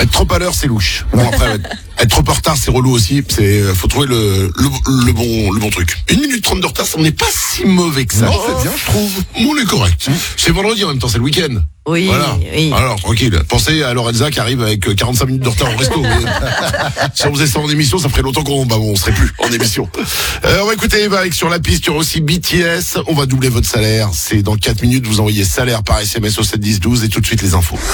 Être trop à l'heure, c'est louche. Bon, après, être trop en retard, c'est relou aussi. Faut trouver le bon truc. 1 minute 30 de retard, ça n'est pas si mauvais que ça. Non, c'est bien, je trouve. On est correct. C'est vendredi en même temps, c'est le week-end. Oui, voilà. oui. Alors, tranquille. Pensez à Lorenza qui arrive avec 45 minutes de retard au resto. Si on faisait ça en émission, ça ferait longtemps on serait plus en émission. On va écouter Eva sur la piste. Il y aura aussi BTS. On va doubler votre salaire. C'est dans 4 minutes. Vous envoyez salaire par SMS au 7 10 12 et tout de suite les infos.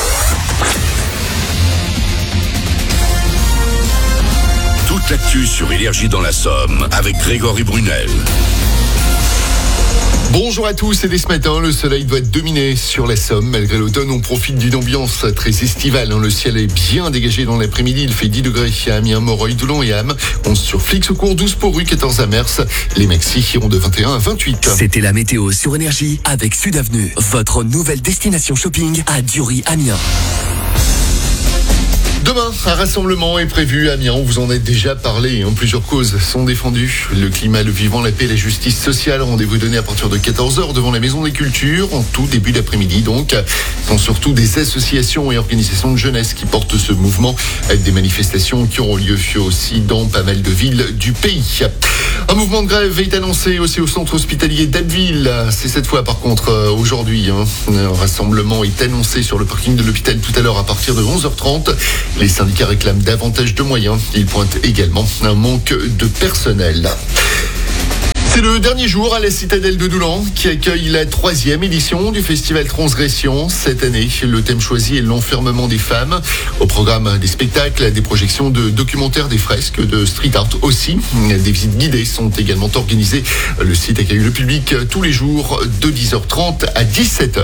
Toute l'actu sur Énergie dans la Somme avec Grégory Brunel. Bonjour à tous, et dès ce matin, le soleil doit dominer sur la Somme. Malgré l'automne, on profite d'une ambiance très estivale. Le ciel est bien dégagé dans l'après-midi. Il fait 10 degrés à Amiens, Moreuil, Doulon et Ham. 11 sur Flixecourt, 12 pour Rue, 14 à Mers. Les maxis iront de 21 à 28. C'était la météo sur Énergie avec Sud Avenue, votre nouvelle destination shopping à Dury-Amiens. Demain, un rassemblement est prévu à Amiens. On vous en a déjà parlé. Plusieurs causes sont défendues. Le climat, le vivant, la paix, la justice sociale. Rendez-vous donné à partir de 14h devant la Maison des Cultures, en tout début d'après-midi. Donc, sont surtout des associations et organisations de jeunesse qui portent ce mouvement. Des manifestations qui auront lieu aussi dans pas mal de villes du pays. Un mouvement de grève est annoncé aussi au centre hospitalier d'Abbeville. C'est cette fois, par contre, aujourd'hui. Un rassemblement est annoncé sur le parking de l'hôpital tout à l'heure à partir de 11h30. Les syndicats réclament davantage de moyens. Ils pointent également un manque de personnel. C'est le dernier jour à la citadelle de Doulan qui accueille la 3e édition du festival Transgression. Cette année, le thème choisi est l'enfermement des femmes. Au programme des spectacles, des projections de documentaires, des fresques, de street art aussi. Des visites guidées sont également organisées. Le site accueille le public tous les jours de 10h30 à 17h.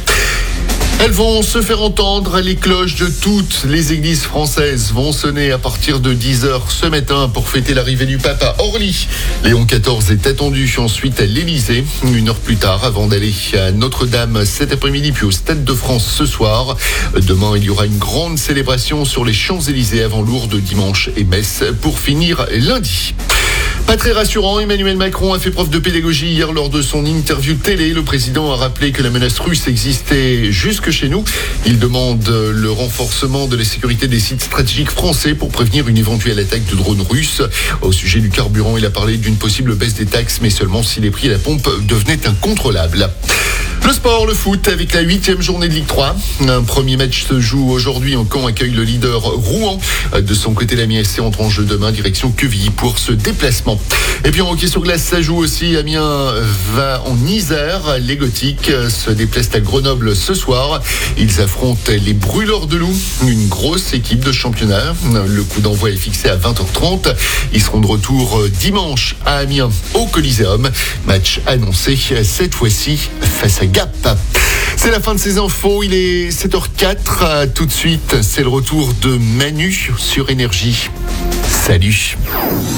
Elles vont se faire entendre. Les cloches de toutes les églises françaises vont sonner à partir de 10h ce matin pour fêter l'arrivée du pape à Orly. Léon XIV est attendu ensuite à l'Élysée, 1 heure plus tard, avant d'aller à Notre-Dame cet après-midi, puis au Stade de France ce soir. Demain, il y aura une grande célébration sur les Champs-Élysées avant Lourdes dimanche et Metz pour finir lundi. Pas très rassurant, Emmanuel Macron a fait preuve de pédagogie hier lors de son interview télé. Le président a rappelé que la menace russe existait jusque chez nous. Il demande le renforcement de la sécurité des sites stratégiques français pour prévenir une éventuelle attaque de drones russes. Au sujet du carburant, il a parlé d'une possible baisse des taxes, mais seulement si les prix à la pompe devenaient incontrôlables. Le sport, le foot, avec la 8e journée de Ligue 3. Un premier match se joue aujourd'hui. Caen accueille le leader Rouen. De son côté, l'Amiens SC entre en jeu demain, direction Quevilly pour ce déplacement. Et puis en hockey sur glace, ça joue aussi. Amiens va en Isère. Les Gothiques se déplacent à Grenoble ce soir. Ils affrontent les Brûleurs de Loup, une grosse équipe de championnat. Le coup d'envoi est fixé à 20h30. Ils seront de retour dimanche à Amiens au Coliseum. Match annoncé cette fois-ci face à Gap. C'est la fin de ces infos, il est 7h04. Tout de suite, c'est le retour de Manu sur Énergie. Salut.